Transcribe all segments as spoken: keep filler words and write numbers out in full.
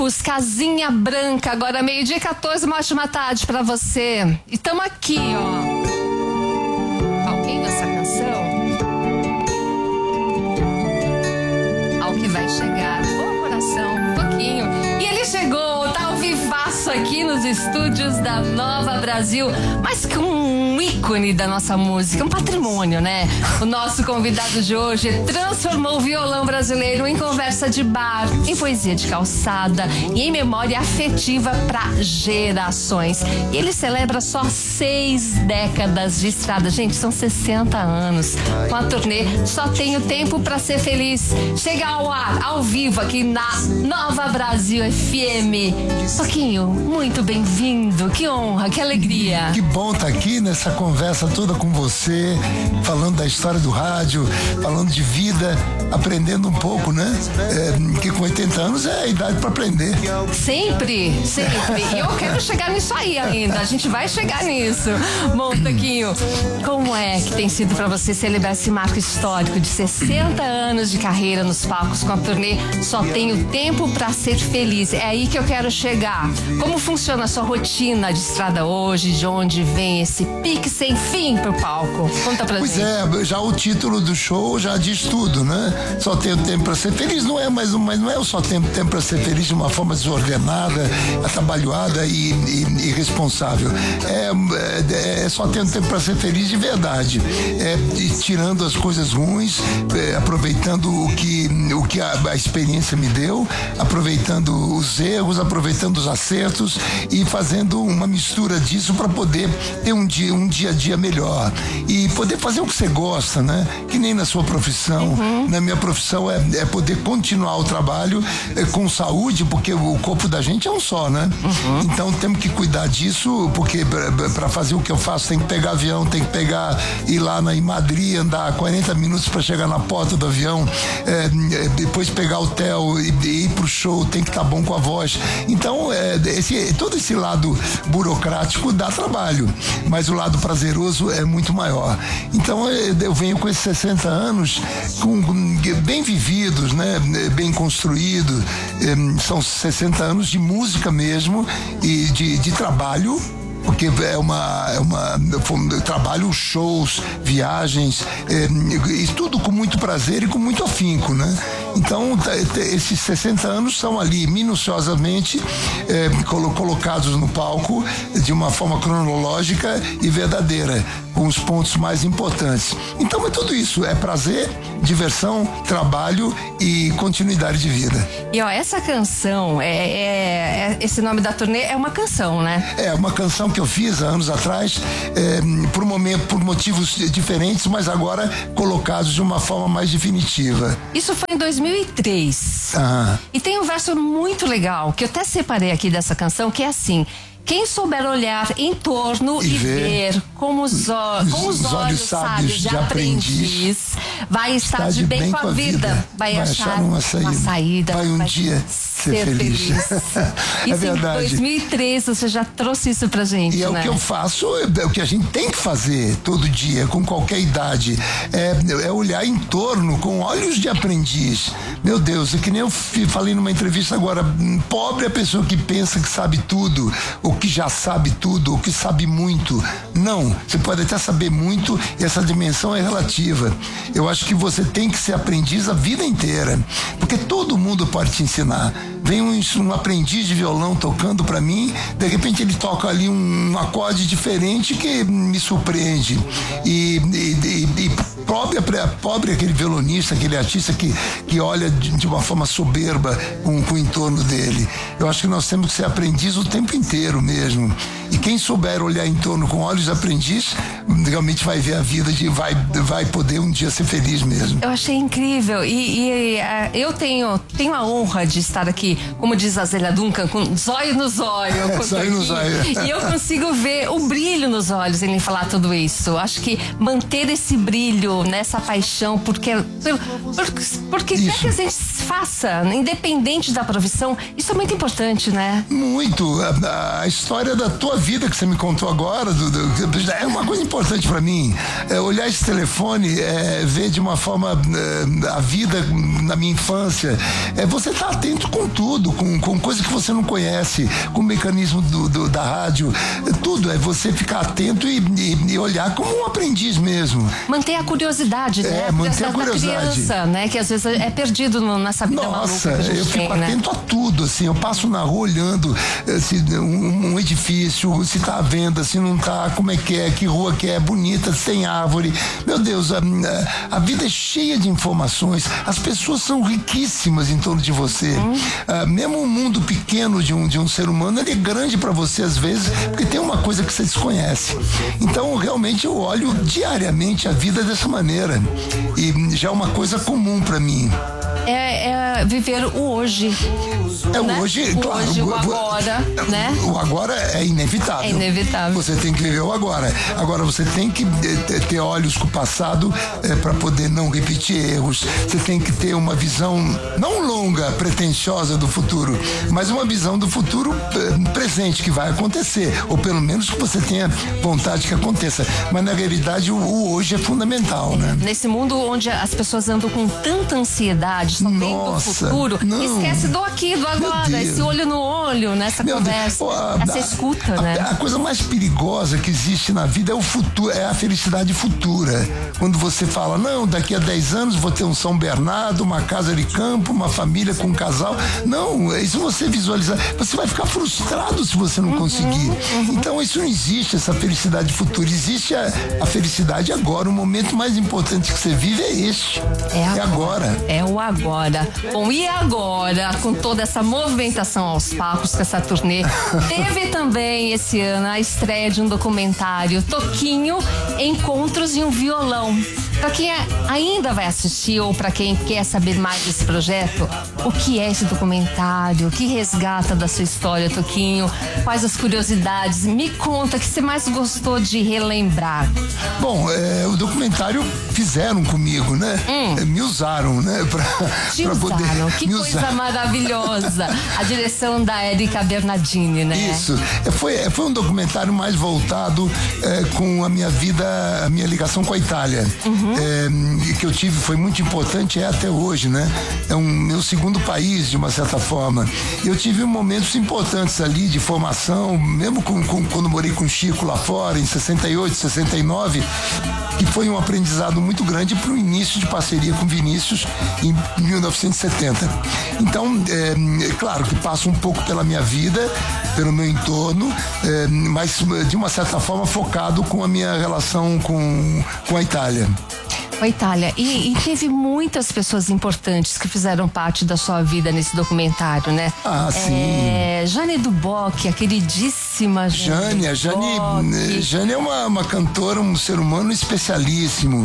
Trapos, Casinha Branca, agora meio-dia e quatorze, uma ótima tarde pra você. E tamo aqui, ó. Alguém dessa canção? Ao que vai chegar. Ô, coração, um pouquinho. E ele chegou, tá ao vivaço aqui nos estúdios da Nova Brasil, mas com um ícone da nossa música, um patrimônio, né? O nosso convidado de hoje transformou o violão brasileiro em conversa de bar, em poesia de calçada e em memória afetiva para gerações. E ele celebra só seis décadas de estrada. Gente, são sessenta anos. Com a turnê Só Tenho Tempo Pra Ser Feliz. Chega ao ar, ao vivo, aqui na Nova Brasil F M. Toquinho, muito bem-vindo. Que honra, que alegria. Que bom estar aqui nessa conversa toda com você, falando da história do rádio, falando de vida, aprendendo um pouco, né? É, que com oitenta anos é a idade para aprender. Sempre, sempre. E eu quero chegar nisso aí ainda. A gente vai chegar nisso. Bom, Toquinho, como é que tem sido para você celebrar esse marco histórico de sessenta anos de carreira nos palcos com a turnê Só Tenho Tempo Pra Ser Feliz? É aí que eu quero chegar. Como funciona a sua rotina de estrada hoje? De onde vem esse pique sem fim pro palco? Conta pra pois gente. Pois é, já o título do show já diz tudo, né? Só Tenho Tempo Pra Ser Feliz não é mais mas não é o Só Tenho Tempo Pra Ser Feliz de uma forma desordenada, atabalhoada e, e irresponsável. É, é, é Só Tenho Tempo Pra Ser Feliz de verdade. É, tirando as coisas ruins, é, aproveitando o que, o que a, a experiência me deu, aproveitando os erros, aproveitando os acertos e fazendo uma mistura disso para poder ter um dia, um dia a dia melhor e poder fazer o que você gosta, né? Que nem na sua profissão. Uhum. Na minha profissão é, é poder continuar o trabalho é, com saúde, porque o corpo da gente é um só, né? Uhum. Então temos que cuidar disso, porque para fazer o que eu faço tem que pegar avião, tem que pegar, ir lá na, em Madrid, andar quarenta minutos para chegar na porta do avião, é, é, depois pegar hotel e, e ir pro show, tem que estar tá bom com a voz. Então é, esse, todo esse lado burocrático dá trabalho, mas o lado prazeroso é muito maior. Então eu venho com esses sessenta anos com, bem vividos, né? Bem construídos. São sessenta anos de música mesmo e de, de trabalho, porque é uma, é uma eu trabalho shows, viagens, é, e tudo com muito prazer e com muito afinco, né? Então esses sessenta anos são ali minuciosamente é, colocados no palco de uma forma cronológica e verdadeira, com os pontos mais importantes. Então é tudo isso, é prazer, diversão, trabalho e continuidade de vida. E ó, essa canção, é, é, é esse nome da turnê é uma canção, né? É uma canção que eu fiz há anos atrás, é, por, momento, por motivos diferentes, mas agora colocados de uma forma mais definitiva. Isso foi em dois mil e três. Ah. E tem um verso muito legal, que eu até separei aqui dessa canção, que é assim: quem souber olhar em torno e, e ver, ver com, os, ó, com os, os olhos sábios de aprendiz, vai estar de bem, bem com a vida, vida. Vai, vai achar uma saída, uma saída vai um vai dia ser feliz. feliz. É isso verdade. Em dois mil e três você já trouxe isso pra gente, e é, né? O que eu faço, é o que a gente tem que fazer todo dia, com qualquer idade, é, é olhar em torno com olhos de aprendiz. Meu Deus, é que nem eu falei numa entrevista agora, pobre é a pessoa que pensa que sabe tudo, ou que já sabe tudo, ou que sabe muito. Não, você pode até saber muito e essa dimensão é relativa. Eu acho que você tem que ser aprendiz a vida inteira, porque todo mundo pode te ensinar. Vem um, um aprendiz de violão tocando pra mim, de repente ele toca ali um, um acorde diferente que me surpreende. E, e, e, e pobre, pobre aquele violonista, aquele artista que, que olha de, de uma forma soberba com, com o entorno dele. Eu acho que nós temos que ser aprendiz o tempo inteiro mesmo. E quem souber olhar em torno com olhos de aprendiz, realmente vai ver a vida, de, vai, vai poder um dia ser feliz mesmo. Eu achei incrível. E, e uh, eu tenho, tenho a honra de estar aqui, como diz a Zélia Duncan, com zóio no zóio. É, zóio no zóio. E eu consigo ver o brilho nos olhos em falar tudo isso. Acho que manter esse brilho, nessa paixão, porque, porque, porque quer que a gente faça, independente da profissão, isso é muito importante, né? Muito. A, a história da tua vida que você me contou agora, do, do, é uma coisa importante para mim. É olhar esse telefone, é, ver de uma forma é, a vida na minha infância. É você estar tá atento com tudo, com, com coisas que você não conhece, com o mecanismo do, do, da rádio. É, tudo é você ficar atento e, e, e olhar como um aprendiz mesmo. Manter a curiosidade, né? É, manter a curiosidade. Da criança, né? Que às vezes é perdido no, nessa vida Nossa, maluca que a gente eu fico tem, atento né? a tudo, assim. Eu passo na rua olhando se, um, um edifício, se tá à venda, se não tá, como é que é, que rua que é, bonita, se tem árvore. Meu Deus, a, a, a vida é cheia de informações. As pessoas são riquíssimas em torno de você. Hum. Uh, mesmo o mundo pequeno de um, de um ser humano, ele é grande para você às vezes, porque tem uma coisa que você desconhece. Então, realmente, eu olho diariamente a vida dessa maneira. E já é uma coisa comum para mim. É, é viver o hoje. É né? hoje, o claro. Hoje, o agora, né? O agora é inevitável. É inevitável. Você tem que viver o agora. Agora você tem que ter olhos com o passado é, para poder não repetir erros. Você tem que ter uma visão não longa, pretensiosa do futuro, mas uma visão do futuro é, presente que vai acontecer, ou pelo menos que você tenha vontade que aconteça. Mas na realidade o, o hoje é fundamental, né? Nesse mundo onde as pessoas andam com tanta ansiedade, só vendo o futuro, não. esquece do aqui, do agora, esse olho no olho, nessa Meu conversa, Deus, a, essa escuta, a, né? A, a coisa mais perigosa que existe na vida é o futuro, é a felicidade futura. Quando você fala, não, daqui a dez anos vou ter um São Bernardo, uma casa de campo, uma família com um casal. Não, isso você visualizar, você vai ficar frustrado se você não uhum, conseguir. Uhum. Então isso não existe, essa felicidade futura. Existe a, a felicidade agora. O momento mais importante que você vive é este. É, é agora. É o agora. Bom, e agora, com toda essa movimentação aos palcos, com essa turnê, teve também esse ano a estreia de um documentário, Toquinho, Encontros e um Violão. Para quem ainda vai assistir ou para quem quer saber mais desse projeto, o que é esse documentário? O que resgata da sua história, Toquinho? Quais as curiosidades? Me conta o que você mais gostou de relembrar. Bom, é, o documentário fizeram comigo, né? Hum. Me usaram, né? Pra, Te pra usaram. Poder Que coisa usar. Maravilhosa. A direção da Érica Bernardini, né? Isso. Foi, foi um documentário mais voltado é, com a minha vida, a minha ligação com a Itália. Uhum. É, que eu tive, foi muito importante, é até hoje, né? É um meu segundo país, de uma certa forma. Eu tive momentos importantes ali de formação, mesmo com, com, quando morei com o Chico lá fora, em sessenta e oito, sessenta e nove, que foi um aprendizado muito grande para o início de parceria com Vinícius em mil novecentos e setenta. Então, é, é claro que passa um pouco pela minha vida, pelo meu entorno, é, mas de uma certa forma focado com a minha relação com, com a Itália. A Itália. E, e teve muitas pessoas importantes que fizeram parte da sua vida nesse documentário, né? Ah, sim. É, Jane Duboc, a queridíssima Jane. Jane, a Jane, Jane é uma, uma cantora, um ser humano especialíssimo.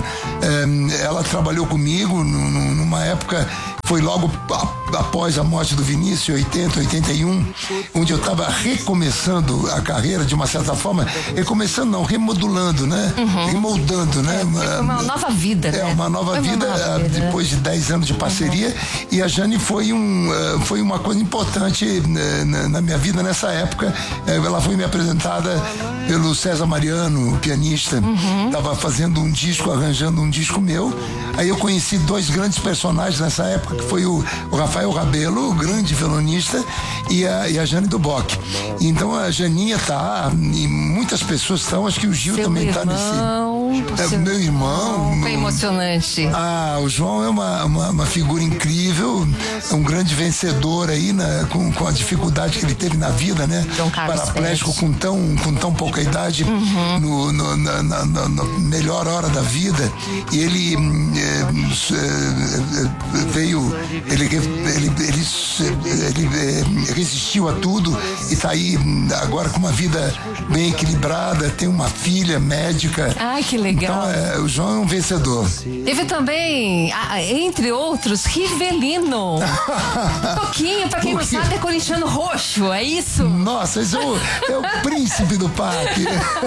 É, ela trabalhou comigo num, numa época, foi logo a, após a morte do Vinícius, em oitenta, oitenta e um, onde eu estava recomeçando a carreira de uma certa forma, recomeçando não, remodulando, né? Uhum. Remoldando, né? É, uma nova vida. É, uma nova foi vida, uma nova vida depois de dez anos de parceria. Uhum. E a Jane foi, um, foi uma coisa importante na, na minha vida nessa época. Ela foi me apresentada pelo César Mariano, o pianista. Estava uhum. fazendo um disco, arranjando um disco meu. Aí eu conheci dois grandes personagens nessa época, que foi o, o Rafael Rabelo, o grande violonista, e a, e a Jane Duboc. Então a Janinha tá, e muitas pessoas estão, acho que o Gil Seu também irmão, tá nesse. É, seu meu irmão. Foi emocionante. Ah, o João é uma, uma, uma figura incrível, é um grande vencedor aí, né, com, com a dificuldade que ele teve na vida, né? Paraplégico com tão, com tão pouca idade, uhum. no, no, na, na, na melhor hora da vida. E ele é, é, veio, ele, ele, ele, ele resistiu a tudo e está aí agora com uma vida bem equilibrada, tem uma filha médica. Ai, que que legal. Então, é, o João é um vencedor. Teve também, entre outros, Rivelino. Toquinho, pra quem não sabe, é corintiano roxo, é isso? Nossa, esse é o, é o príncipe do parque.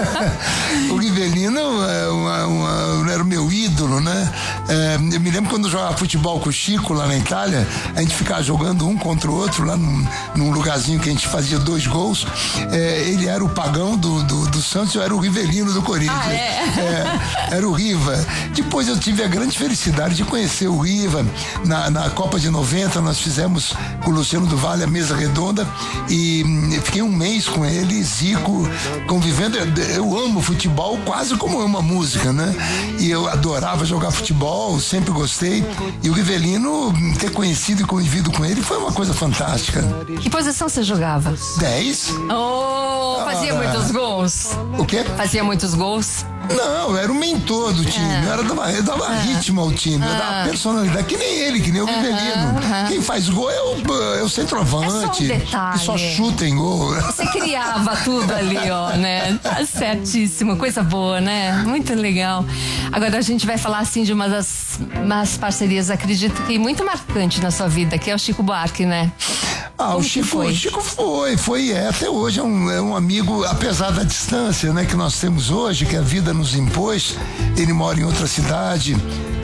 O Rivelino é uma, uma, era o meu ídolo, né? É, eu me lembro quando eu jogava futebol com o Chico lá na Itália, a gente ficava jogando um contra o outro lá num, num lugarzinho que a gente fazia dois gols. É, ele era o Pagão do, do, do Santos, eu era o Rivelino do Corinthians. Ah, é? É, era o Riva. Depois eu tive a grande felicidade de conhecer o Riva na, na Copa de noventa. Nós fizemos com o Luciano do Vale a mesa redonda e hum, fiquei um mês com ele, Zico, convivendo. Eu amo futebol quase como amo a música, né? E eu adorava jogar futebol, sempre gostei. E o Rivelino, ter conhecido e convivido com ele foi uma coisa fantástica. Que posição você jogava? Dez. Oh, fazia ah, muitos gols? O quê? Fazia muitos gols? Não, era o mentor do time, é. eu, era dava, eu dava é. ritmo ao time, eu dava personalidade, que nem ele, que nem o Rivelino. Uh-huh. Quem faz gol é o, é o centroavante, é só, um que só chuta em gol. Você criava tudo ali, ó, né? Tá certíssimo, coisa boa, né? Muito legal. Agora a gente vai falar assim de uma das umas parcerias, acredito que muito marcante na sua vida, que é o Chico Buarque, né? Ah, Como o Chico foi? O Chico foi, foi, é, até hoje é um, é um amigo, apesar da distância, né, que nós temos hoje, que a vida nos impôs. Ele mora em outra cidade,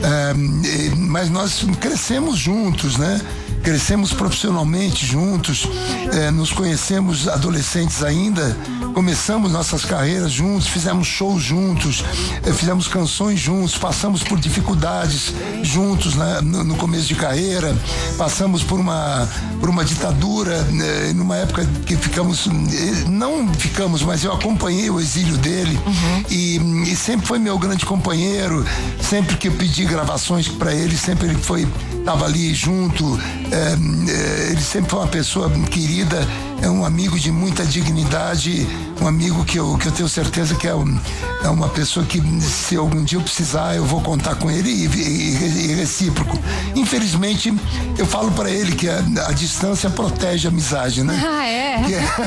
é, mas nós crescemos juntos, né? Crescemos profissionalmente juntos, é, nos conhecemos adolescentes ainda, começamos nossas carreiras juntos, fizemos shows juntos, é, fizemos canções juntos, passamos por dificuldades juntos, né, no, no começo de carreira, passamos por uma, por uma ditadura, é, numa época que ficamos, não ficamos, mas eu acompanhei o exílio dele. Uhum. e, e sempre foi meu grande companheiro, sempre que eu pedi gravações para ele, sempre ele foi, estava ali junto. É, é, ele sempre foi uma pessoa querida, é um amigo de muita dignidade, um amigo que eu, que eu tenho certeza que é, um, é uma pessoa que, se algum dia eu precisar, eu vou contar com ele, e, e, e recíproco. Infelizmente, eu falo para ele que a, a distância protege a amizade, né? Ah, é?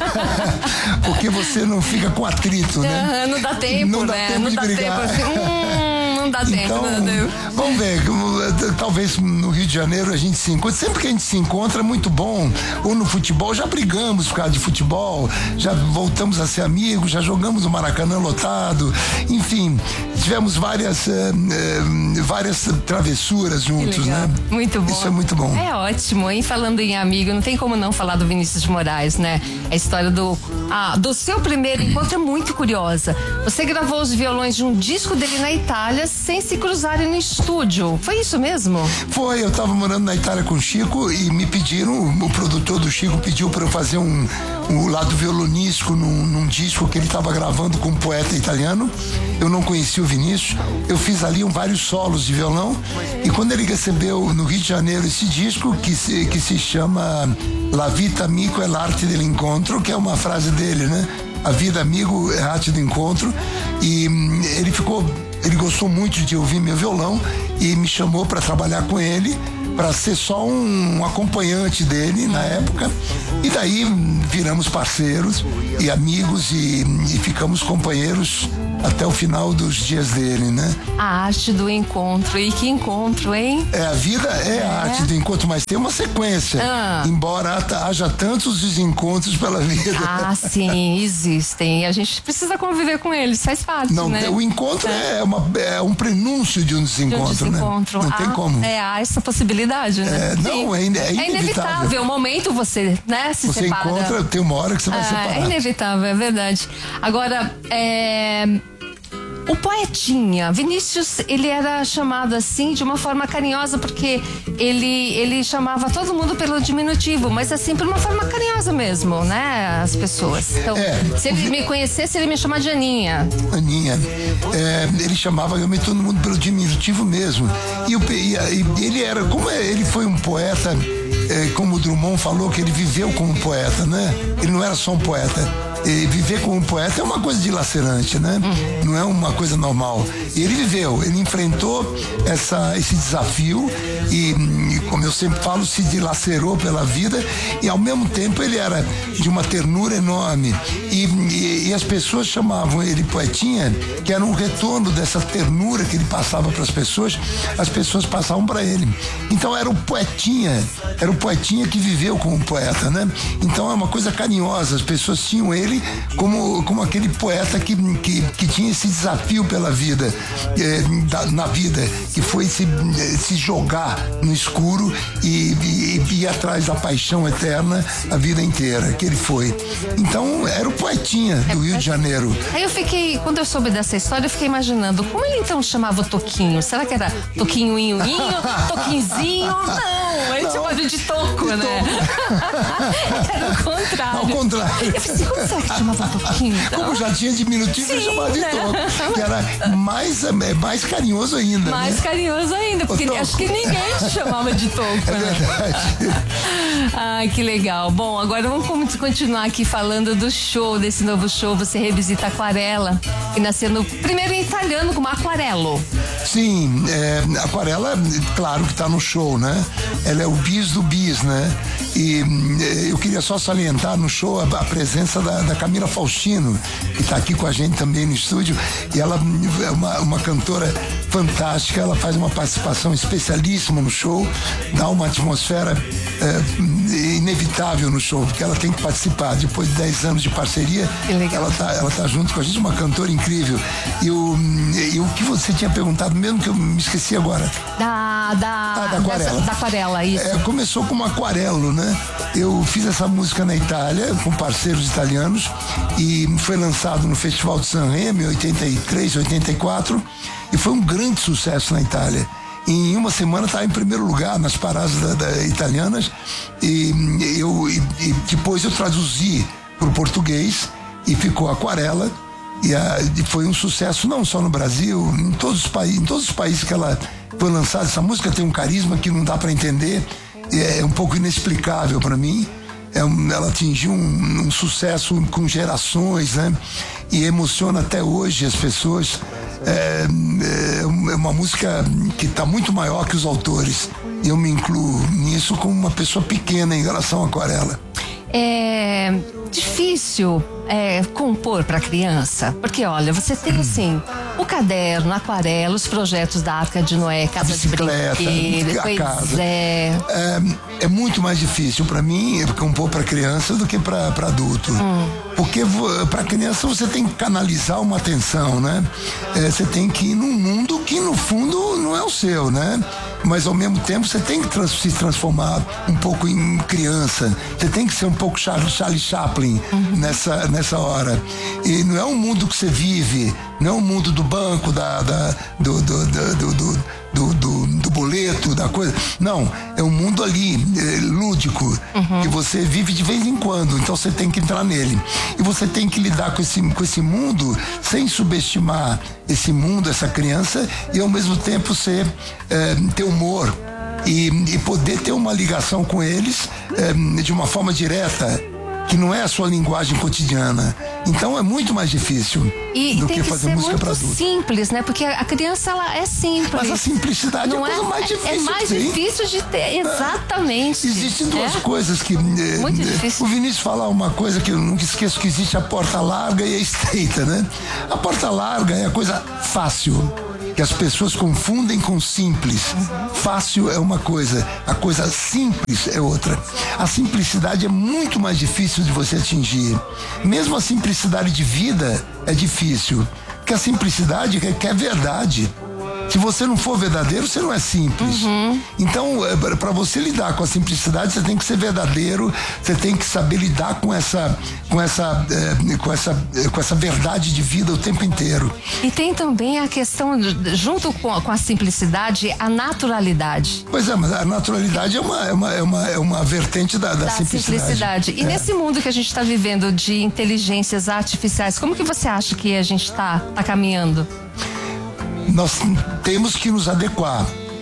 Que, porque você não fica com atrito, né? Não dá tempo, não dá né? tempo não de dá brigar. tempo. Hum, não dá tempo, então, meu Deus. Vamos ver, talvez no Rio de Janeiro a gente se encontre. Sempre que a gente se encontra é muito bom. Ou no futebol, já brigamos por causa de futebol, já voltamos a ser amigos, já jogamos no Maracanã lotado. Enfim, tivemos várias, eh, eh, várias travessuras juntos, né? Muito bom. Isso é muito bom. É ótimo, hein? Falando em amigo, não tem como não falar do Vinícius de Moraes, né? A história do, ah, do seu primeiro encontro é muito curiosa. Você gravou os violões de um disco dele na Itália sem se cruzarem no estúdio. Foi isso mesmo? Foi, eu tava morando na Itália com o Chico e me pediram, o produtor do Chico pediu para eu fazer um, um lado violonístico num, num disco que ele estava gravando com um poeta italiano. Eu não conhecia o Vinícius, eu fiz ali um, vários solos de violão, e quando ele recebeu no Rio de Janeiro esse disco que se, que se chama La Vita Amico é l'arte dell'incontro, que é uma frase dele, né? A vida, amigo, é a arte do encontro. E hum, ele ficou, ele gostou muito de ouvir meu violão e me chamou para trabalhar com ele, para ser só um, um acompanhante dele na época. E daí viramos parceiros e amigos e, e ficamos companheiros até o final dos dias dele, né? A arte do encontro. E que encontro, hein? É, a vida é, é. a arte do encontro, mas tem uma sequência. Ah. Embora haja tantos desencontros pela vida. Ah, sim, existem. E a gente precisa conviver com eles, faz parte, não, né? O encontro é, é, uma, é um prenúncio de um desencontro, de um desencontro. Né? Não ah, tem como. É, há essa possibilidade, né? É, não, é, é inevitável. É inevitável. O momento você, né, se você separa. Você encontra, tem uma hora que você vai ah, separar. É inevitável, é verdade. Agora, é... o poetinha, Vinícius, ele era chamado assim de uma forma carinhosa, porque ele, ele chamava todo mundo pelo diminutivo, mas assim, por uma forma carinhosa mesmo, né? As pessoas. Então, é, se ele me conhecesse, ele me chamava de Aninha. Aninha. É, ele chamava realmente todo mundo pelo diminutivo mesmo. E, o, e, e ele era, como ele foi um poeta é, como o Drummond falou, que ele viveu como poeta, né? Ele não era só um poeta. E viver como um poeta é uma coisa dilacerante, né? Uhum. Não é uma coisa normal. E ele viveu, ele enfrentou essa, esse desafio e, e, como eu sempre falo, se dilacerou pela vida e, ao mesmo tempo, ele era de uma ternura enorme. E, e, e as pessoas chamavam ele poetinha, que era um retorno dessa ternura que ele passava para as pessoas, as pessoas passavam para ele. Então, era o poetinha, era o poetinha que viveu como poeta, né? Então, é uma coisa carinhosa, as pessoas tinham ele como, como aquele poeta que, que, que tinha esse desafio pela vida, eh, da, na vida, que foi se, se jogar no escuro e, e, e ir atrás da paixão eterna a vida inteira, que ele foi. Então, era o poetinha do Rio de Janeiro. Aí eu fiquei, quando eu soube dessa história, eu fiquei imaginando, como ele então chamava o Toquinho? Será que era Toquinho Inho Inho, Toquinzinho? Não, ele chamava de Toco, de né? Toco. Era o contrário. Ao contrário. Eu pensei, como será que chamava Toquinho? Então? Como já tinha diminutivo, eu chamava de Toco. Que era mais, mais carinhoso ainda. Mais né? carinhoso ainda, porque acho que ninguém te chamava de Toco, é né? Verdade. Ai, que legal. Bom, agora vamos continuar aqui falando do show, desse novo show. Você revisita Aquarela, que nasceu no, primeiro em italiano como Aquarello. Sim, é, Aquarela, claro que está no show, né? Ela é o bis do bis, né? E eu queria só salientar no show a, a presença da, da Camila Faustino, que está aqui com a gente também no estúdio, e ela é uma, uma cantora fantástica, ela faz uma participação especialíssima no show, dá uma atmosfera é, inevitável no show, porque ela tem que participar. Depois de dez anos de parceria, ela tá, ela tá junto com a gente, uma cantora incrível. E o, e o que você tinha perguntado, mesmo que eu me esqueci agora? Da, da, ah, da Aquarela. Dessa, da Aquarela, isso. É, começou como Aquarello, né? Eu fiz essa música na Itália, com parceiros italianos, e foi lançado no Festival de Sanremo em oitenta e três, oitenta e quatro, e foi um grande sucesso na Itália. Em uma semana estava em primeiro lugar nas paradas da, da, italianas, e, eu, e, e depois eu traduzi para o português e ficou Aquarela, e, a, e foi um sucesso não só no Brasil, em todos os países, em todos os países que ela foi lançada. Essa música tem um carisma que não dá para entender, é um pouco inexplicável para mim. É um, ela atingiu um, um sucesso com gerações, né? E emociona até hoje as pessoas. É, é uma música que está muito maior que os autores. Eu me incluo nisso como uma pessoa pequena em relação à Aquarela. É difícil é, compor para criança, porque olha, você tem assim o caderno, a aquarela, os projetos da Arca de Noé, Casa de Brinquedo, a pois casa. É. É, é muito mais difícil para mim compor para criança do que para adulto. Hum. Porque para criança você tem que canalizar uma atenção, né? É, você tem que ir num mundo que no fundo não é o seu, né? Mas ao mesmo tempo você tem que trans, se transformar um pouco em criança. Você tem que ser um pouco Charlie, Charlie Chaplin uhum. nessa, nessa hora. E não é um mundo que você vive, não é um mundo do banco, da, da, do, do, do, do, do, do, do, do boleto, da coisa. Não, é um mundo ali, é, lúdico, uhum. que você vive de vez em quando. Então você tem que entrar nele. E você tem que lidar com esse, com esse mundo sem subestimar esse mundo, essa criança, e ao mesmo tempo ser, é, ter humor e, e poder ter uma ligação com eles é, de uma forma direta, que não é a sua linguagem cotidiana. Então é muito mais difícil e do tem que que fazer ser música para muito adulto. simples, né? Porque a criança, ela é simples. Mas a simplicidade não é a coisa mais difícil. É mais que tem. difícil de ter, exatamente. É. Existem duas é? coisas que... Muito é, difícil. O Vinícius falar uma coisa que eu nunca esqueço, que existe a porta larga e a estreita, né? A porta larga é a coisa fácil, que as pessoas confundem com simples. Uhum. Fácil é uma coisa, a coisa simples é outra. A simplicidade é muito mais difícil de você atingir. Mesmo a simplicidade de vida é difícil, porque a simplicidade requer verdade. Se você não for verdadeiro, você não é simples. Uhum. Então, para você lidar com a simplicidade, você tem que ser verdadeiro, você tem que saber lidar com essa, com essa, eh, com essa, eh, com essa verdade de vida o tempo inteiro. E tem também a questão, junto com a, com a simplicidade, a naturalidade. Pois é, mas a naturalidade é uma, é uma, é uma, é uma vertente da, da, da simplicidade. simplicidade. E é. nesse mundo que a gente está vivendo de inteligências artificiais, como que você acha que a gente está tá caminhando? Nós temos que nos adequar.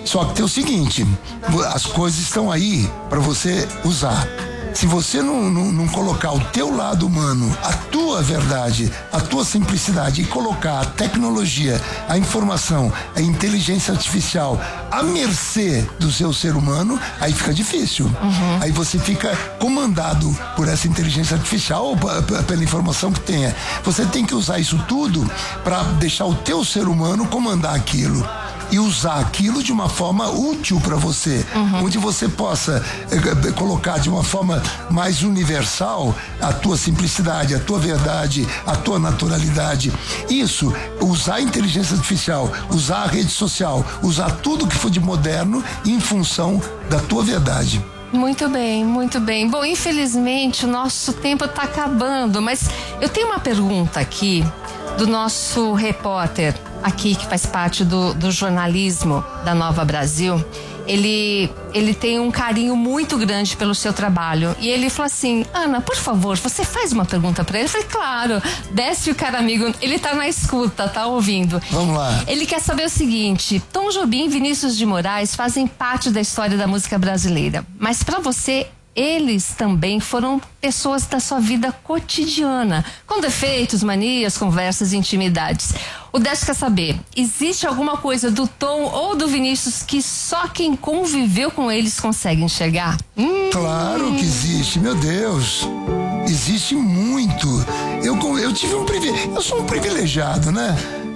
Só que tem o seguinte, as coisas estão aí para você usar. Se você não, não, não colocar o teu lado humano, a tua verdade, a tua simplicidade e colocar a tecnologia, a informação, a inteligência artificial à mercê do seu ser humano, aí fica difícil. Uhum. Aí você fica comandado por essa inteligência artificial ou pela informação que tenha. Você tem que usar isso tudo para deixar o teu ser humano comandar aquilo. E usar aquilo de uma forma útil para você, uhum. onde você possa eh, colocar de uma forma mais universal a tua simplicidade, a tua verdade, a tua naturalidade. Isso, usar a inteligência artificial, usar a rede social, usar tudo que for de moderno em função da tua verdade. Muito bem, muito bem. Bom, infelizmente o nosso tempo está acabando, mas eu tenho uma pergunta aqui do nosso repórter aqui, que faz parte do, do jornalismo da Nova Brasil. Ele, ele tem um carinho muito grande pelo seu trabalho. E ele falou assim: Ana, por favor, você faz uma pergunta para ele? Eu falei, claro. Décio Caramigo, ele tá na escuta, tá ouvindo. Vamos lá. Ele quer saber o seguinte: Tom Jobim e Vinícius de Moraes fazem parte da história da música brasileira. Mas para você, eles também foram pessoas da sua vida cotidiana, com defeitos, manias, conversas e intimidades. O Décio quer saber, existe alguma coisa do Tom ou do Vinícius que só quem conviveu com eles consegue enxergar? Hum. Claro que existe, meu Deus. Existe muito. Eu, eu tive um privilégio, eu sou um privilegiado, né?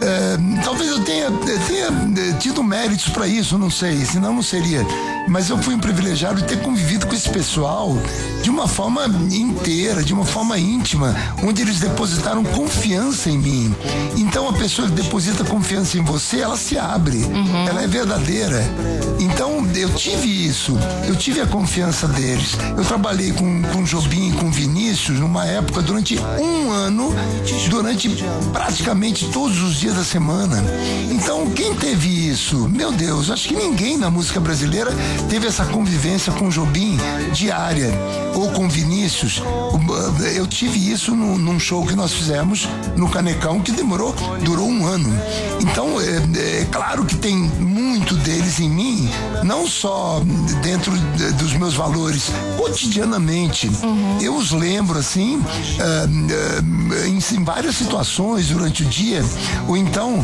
É, talvez eu tenha, tenha tido méritos para isso, não sei, senão não seria. Mas eu fui um privilegiado de ter convivido com esse pessoal de uma forma inteira, de uma forma íntima, onde eles depositaram confiança em mim. Então a pessoa que deposita confiança em você, ela se abre, uhum. ela é verdadeira. Então eu tive isso, eu tive a confiança deles. Eu trabalhei com, com Jobim, com Vinícius, numa época, durante um ano, durante praticamente todos os dias da semana. Então quem teve isso? Meu Deus, acho que ninguém na música brasileira teve essa convivência com Jobim diária, ou com Vinícius. Eu tive isso no, num show que nós fizemos no Canecão, que demorou, durou um ano. Então é, é claro que tem muito deles em mim, não só dentro de, dos meus valores, cotidianamente. Uhum. Eu os lembro assim, uh, uh, em, em várias situações durante o dia, ou então uh,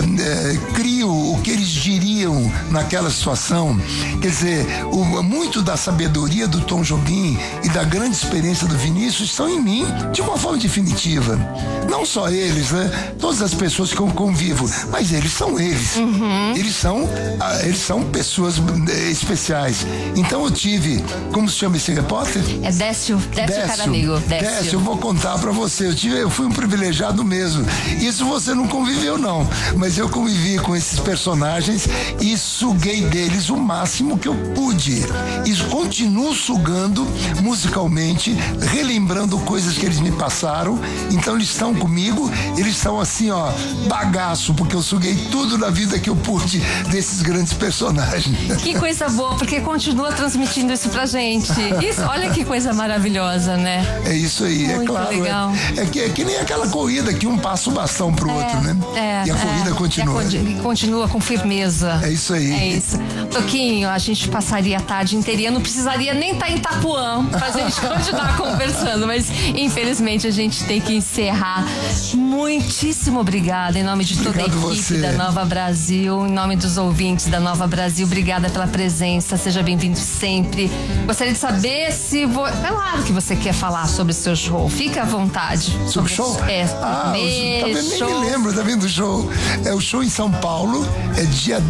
uh, crio o que eles diriam naquela situação. Quer dizer, o, muito da sabedoria do Tom Jobim e da grande experiência do Vinícius estão em mim de uma forma definitiva. Não só eles, né? Todas as pessoas que eu convivo, mas eles são eles. Uhum. Eles são, eles são pessoas especiais. Então eu tive, como se chama esse repórter? É Décio, Décio Caramigo. Décio. Décio, eu vou contar pra você. Eu, tive, eu fui um privilegiado mesmo. Isso você não conviveu, não. Mas eu convivi com esses personagens e suguei deles o máximo que eu pude. E continuo sugando musicalmente, relembrando coisas que eles me passaram. Então eles estão comigo, eles estão assim, ó, bagaço, porque eu suguei tudo na vida que eu pude desses grandes personagens. Que coisa boa, porque continua transmitindo isso pra gente. Isso, olha que coisa maravilhosa, né? É isso aí, muito é claro. Legal. É, é, que, é que nem aquela corrida que um passa o bastão pro é, outro, né? É, e a corrida é, continua. E continua com firmeza. É isso aí. É isso. Toquinho, a gente passaria a tarde inteirinha, não precisaria nem estar em Itapuã pra gente continuar conversando, mas infelizmente a gente tem que encerrar. Muitíssimo obrigada em nome de toda Obrigado a equipe você. da Nova Brasil, em nome dos ouvintes da Nova Brasil, obrigada pela presença, seja bem-vindo sempre. Gostaria de saber se vo... é claro que você quer falar sobre o seu show, fica à vontade. Sobre o show? É, ah, mês, tá vendo, nem show. me lembro, tá vendo o show? É o show em São Paulo, é dia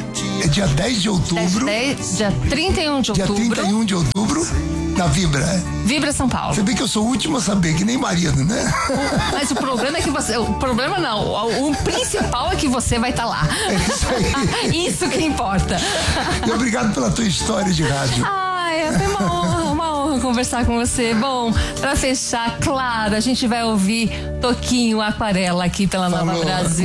é dia dez de outubro. dez, dia trinta e um de outubro. Dia trinta e um de outubro. Na Vibra. Vibra São Paulo. Você vê que eu sou o último a saber, que nem marido, né? Mas o problema é que você... O problema não. O, o principal é que você vai estar tá lá. É isso aí. Isso que importa. E obrigado pela tua história de rádio. Ai, foi uma honra, uma honra conversar com você. Bom, pra fechar, claro, a gente vai ouvir Toquinho Aquarela aqui pela Falou. Nova Brasil.